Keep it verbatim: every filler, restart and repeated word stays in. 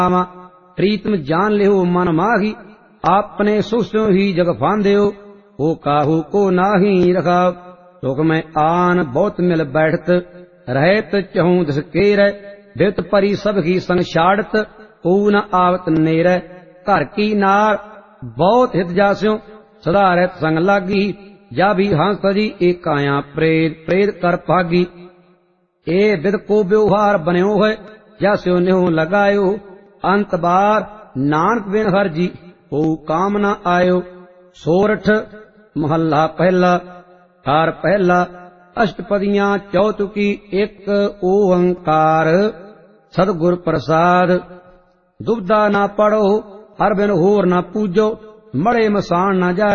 प्रीतम जान लियो मन माही, आपने सुस्यों ही जग फांदेओ, ओ काहू को नाही रखाव। सुख में आन बहुत मिल बैठत, रहत चहूं दस केर। बित परी सब की संग छाड़त, ओ न आवत नेर। घर की नार बहुत हित जास्यों, सदा रहत संग लागी। जा भी हंस तजी एक काया प्रेत, प्रेत कर भागी। ए विद को व्यवहार बन्यो है, जैस्यो न्यो लगायो। अंत बार नानक बिन हर जी, हो काम न आयो। सोरठ महला पहला। कार पहला। अष्टपदियां चौतुकी एक ओंकार, सदगुर प्रसाद। दुबदा ना पढ़ो, हर बिन होर न पूजो, मड़े मसान न जाए।